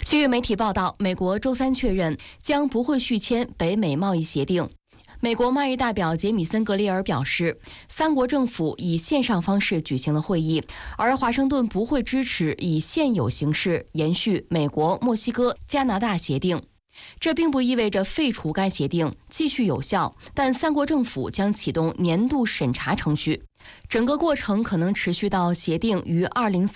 据媒体报道，美国周三确认将不会续签北美贸易协定。美国贸易代表杰米森·格里尔表示，三国政府以线上方式举行了会议，而华盛顿不会支持以现有形式延续美国、墨西哥、加拿大协定。这并不意味着废除该协定，继续有效，但三国政府将启动年度审查程序，整个过程可能持续到协定于2040